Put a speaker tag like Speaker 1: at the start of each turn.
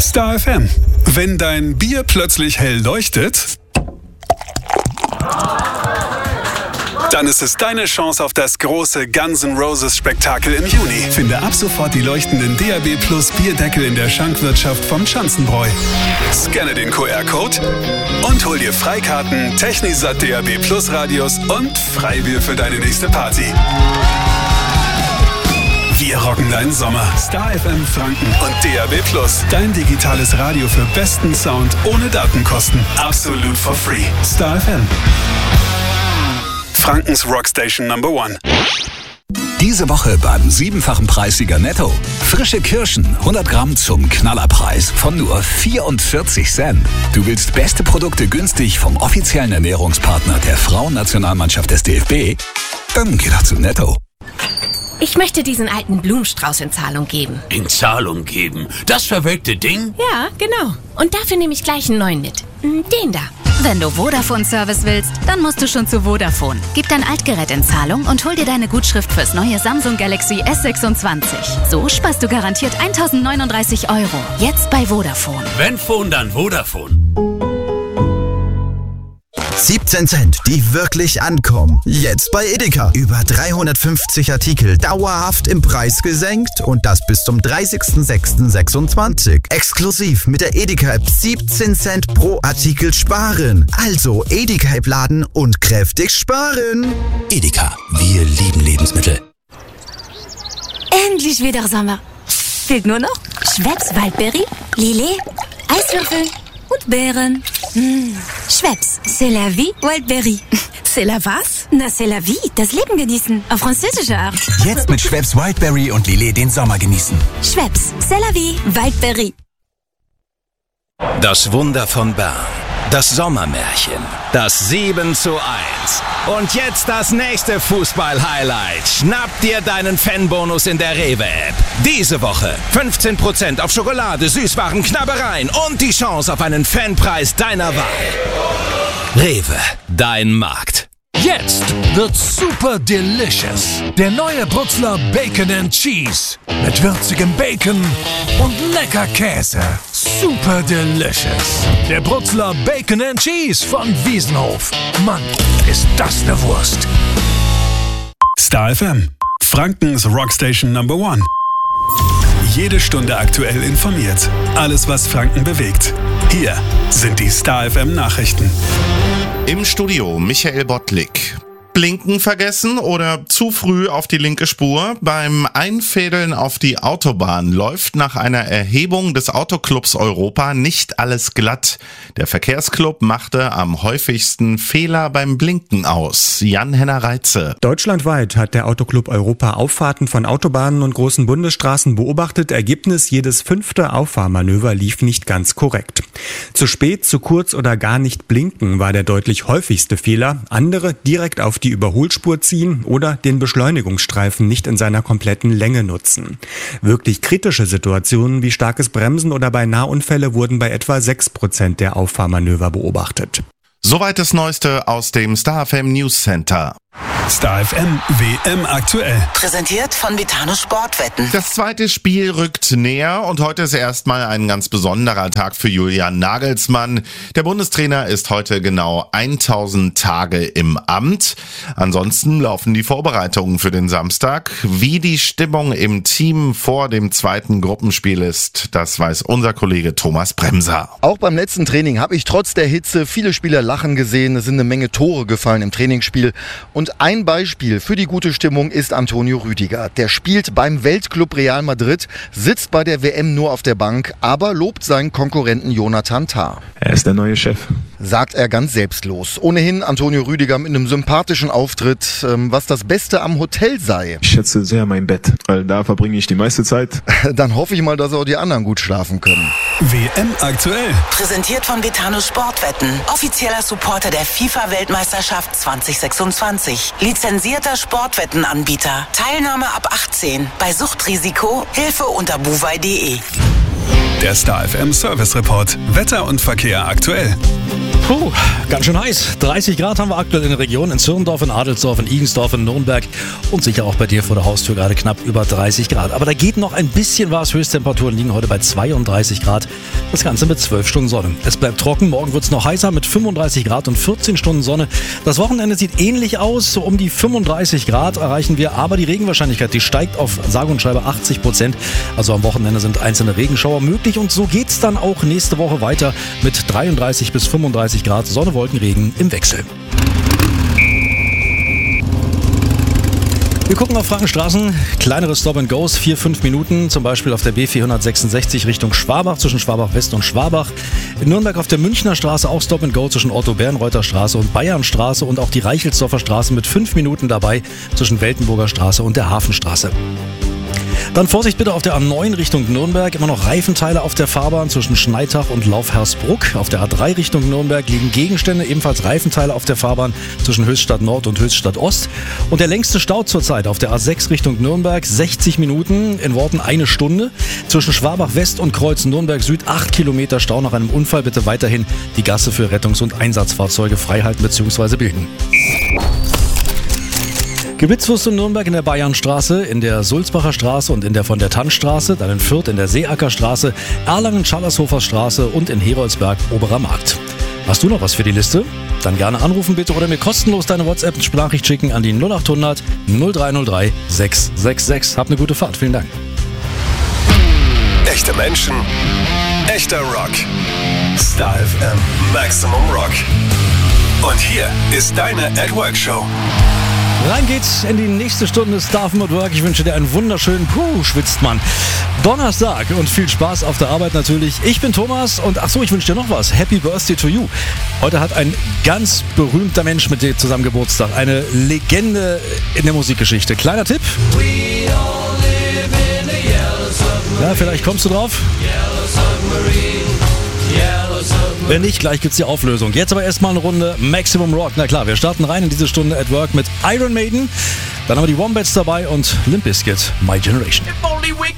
Speaker 1: Star FM. Wenn dein Bier plötzlich hell leuchtet, dann ist es deine Chance auf das große Guns N' Roses Spektakel im Juni. Finde ab sofort die leuchtenden DAB Plus Bierdeckel in der Schankwirtschaft vom Schanzenbräu. Scanne den QR-Code und hol dir Freikarten, Technisat DAB Plus Radios und Freibier für deine nächste Party. Wir rocken deinen Sommer. Star FM Franken und DAB Plus. Dein digitales Radio für besten Sound ohne Datenkosten. Absolut for free. Star FM. Frankens Rockstation Number 1.
Speaker 2: Diese Woche beim 7-fachen Preissieger Netto. Frische Kirschen, 100 Gramm zum Knallerpreis von nur 44 Cent. Du willst beste Produkte günstig vom offiziellen Ernährungspartner der Frauennationalmannschaft des DFB? Dann geh doch zu Netto.
Speaker 3: Ich möchte diesen alten Blumenstrauß in Zahlung geben.
Speaker 4: In Zahlung geben? Das verwelkte Ding?
Speaker 3: Ja, genau. Und dafür nehme ich gleich einen neuen mit. Den da.
Speaker 5: Wenn du Vodafone-Service willst, dann musst du schon zu Vodafone. Gib dein Altgerät in Zahlung und hol dir deine Gutschrift fürs neue Samsung Galaxy S26. So sparst du garantiert 1.039 €. Jetzt bei Vodafone.
Speaker 4: Wenn Phone, dann Vodafone.
Speaker 6: 17 Cent, die wirklich ankommen. Jetzt bei Edeka. Über 350 Artikel dauerhaft im Preis gesenkt und das bis zum 30.06.26. Exklusiv mit der Edeka-App 17 Cent pro Artikel sparen. Also Edeka-App laden und kräftig sparen.
Speaker 2: Edeka, wir lieben Lebensmittel.
Speaker 5: Endlich wieder Sommer. Fehlt nur noch Schweppes Waldberry, Lillet, Eiswürfel und Beeren. Schweppes, c'est la vie, Wildberry.
Speaker 3: C'est la was?
Speaker 5: Na, c'est la vie, das Leben genießen. Auf französische Art.
Speaker 7: Jetzt mit Schweppes Wildberry und Lillet den Sommer genießen.
Speaker 5: Schweppes, c'est la vie, Wildberry.
Speaker 8: Das Wunder von Bern. Das Sommermärchen. Das 7:1. Und jetzt das nächste Fußball-Highlight. Schnapp dir deinen Fanbonus in der Rewe-App. Diese Woche 15% auf Schokolade, Süßwaren, Knabbereien und die Chance auf einen Fanpreis deiner Wahl. Rewe, dein Markt.
Speaker 9: Jetzt wird's super delicious. Der neue Brutzler Bacon and Cheese. Mit würzigem Bacon und lecker Käse. Super delicious. Der Brutzler Bacon and Cheese von Wiesenhof. Mann, ist das eine Wurst.
Speaker 1: Star FM. Frankens Rockstation Number 1. Jede Stunde aktuell informiert. Alles, was Franken bewegt. Hier sind die Star FM Nachrichten.
Speaker 10: Im Studio Michael Bottlik. Blinken vergessen oder zu früh auf die linke Spur? Beim Einfädeln auf die Autobahn läuft nach einer Erhebung des Autoclubs Europa nicht alles glatt. Der Verkehrsclub machte am häufigsten Fehler beim Blinken aus. Jan-Henner Reitze.
Speaker 11: Deutschlandweit hat der Autoclub Europa Auffahrten von Autobahnen und großen Bundesstraßen beobachtet. Ergebnis: jedes 5. Auffahrmanöver lief nicht ganz korrekt. Zu spät, zu kurz oder gar nicht blinken war der deutlich häufigste Fehler. Andere direkt auf die Überholspur ziehen oder den Beschleunigungsstreifen nicht in seiner kompletten Länge nutzen. Wirklich kritische Situationen wie starkes Bremsen oder Beinaheunfälle wurden bei etwa 6% der Auffahrmanöver beobachtet.
Speaker 10: Soweit das Neueste aus dem Star FM News Center.
Speaker 1: Star FM WM aktuell.
Speaker 12: Präsentiert von Vitano Sportwetten.
Speaker 10: Das zweite Spiel rückt näher und heute ist erstmal ein ganz besonderer Tag für Julian Nagelsmann. Der Bundestrainer ist heute genau 1000 Tage im Amt. Ansonsten laufen die Vorbereitungen für den Samstag. Wie die Stimmung im Team vor dem zweiten Gruppenspiel ist, das weiß unser Kollege Thomas Bremser.
Speaker 13: Auch beim letzten Training habe ich trotz der Hitze viele Spieler lachen gesehen. Es sind eine Menge Tore gefallen im Trainingsspiel. Und ein Beispiel für die gute Stimmung ist Antonio Rüdiger. Der spielt beim Weltclub Real Madrid, sitzt bei der WM nur auf der Bank, aber lobt seinen Konkurrenten Jonathan Tah.
Speaker 14: Er ist der neue Chef.
Speaker 13: Sagt er ganz selbstlos. Ohnehin Antonio Rüdiger mit einem sympathischen Auftritt, was das Beste am Hotel sei.
Speaker 14: Ich schätze sehr mein Bett, weil da verbringe ich die meiste Zeit.
Speaker 13: Dann hoffe ich mal, dass auch die anderen gut schlafen können.
Speaker 1: WM aktuell.
Speaker 12: Präsentiert von Vitano Sportwetten. Offizieller Supporter der FIFA-Weltmeisterschaft 2026. Lizenzierter Sportwettenanbieter. Teilnahme ab 18. Bei Suchtrisiko Hilfe unter buwei.de.
Speaker 1: Der Star FM Service Report. Wetter und Verkehr aktuell.
Speaker 15: Ganz schön heiß. 30 Grad haben wir aktuell in der Region, in Zürndorf, in Adelsdorf, in Igensdorf, in Nürnberg und sicher auch bei dir vor der Haustür gerade knapp über 30 Grad. Aber da geht noch ein bisschen was. Höchsttemperaturen liegen heute bei 32 Grad. Das Ganze mit 12 Stunden Sonne. Es bleibt trocken. Morgen wird es noch heißer mit 35 Grad und 14 Stunden Sonne. Das Wochenende sieht ähnlich aus. So um die 35 Grad erreichen wir. Aber die Regenwahrscheinlichkeit, die steigt auf sage und schreibe 80%. Also am Wochenende sind einzelne Regenschauer möglich. Und so geht es dann auch nächste Woche weiter mit 33 bis 35 Grad. Sonne, Wolken, Regen im Wechsel. Wir gucken auf Frankenstraßen, kleinere Stop-and-Goes, 4-5 Minuten, zum Beispiel auf der B466 Richtung Schwabach, zwischen Schwabach West und Schwabach. In Nürnberg auf der Münchner Straße auch Stop-and-Go zwischen Otto-Bernreuther Straße und Bayernstraße und auch die Reichelsdorfer Straße mit 5 Minuten dabei zwischen Weltenburger Straße und der Hafenstraße. Dann Vorsicht bitte auf der A9 Richtung Nürnberg. Immer noch Reifenteile auf der Fahrbahn zwischen Schneitach und Laufhersbruck. Auf der A3 Richtung Nürnberg liegen Gegenstände, ebenfalls Reifenteile auf der Fahrbahn zwischen Höchstadt Nord und Höchstadt Ost. Und der längste Stau zurzeit auf der A6 Richtung Nürnberg, 60 Minuten, in Worten 1 Stunde. Zwischen Schwabach West und Kreuz Nürnberg Süd 8 Kilometer Stau nach einem Unfall. Bitte weiterhin die Gasse für Rettungs- und Einsatzfahrzeuge freihalten bzw. bilden. Gewitzwurst in Nürnberg in der Bayernstraße, in der Sulzbacher Straße und in der von der Tannstraße, dann in Fürth in der Seeackerstraße, Erlangen-Schallershofer Straße und in Heroldsberg Oberer Markt. Hast du noch was für die Liste? Dann gerne anrufen bitte oder mir kostenlos deine WhatsApp-Nachricht schicken an die 0800 0303 666. Hab eine gute Fahrt. Vielen Dank.
Speaker 1: Echte Menschen, echter Rock. Star FM Maximum Rock. Und hier ist deine At Work Show.
Speaker 15: Rein geht's in die nächste Stunde Star FM at Work. Ich wünsche dir einen wunderschönen, schwitzt man, Donnerstag und viel Spaß auf der Arbeit natürlich. Ich bin Thomas und ich wünsche dir noch was. Happy Birthday to you. Heute hat ein ganz berühmter Mensch mit dir zusammen Geburtstag. Eine Legende in der Musikgeschichte. Kleiner Tipp. Ja, vielleicht kommst du drauf. Wenn nicht, gleich gibt's die Auflösung. Jetzt aber erstmal eine Runde Maximum Rock. Na klar, wir starten rein in diese Stunde at Work mit Iron Maiden. Dann haben wir die Wombats dabei und Limp Bizkit, My Generation.
Speaker 4: If only we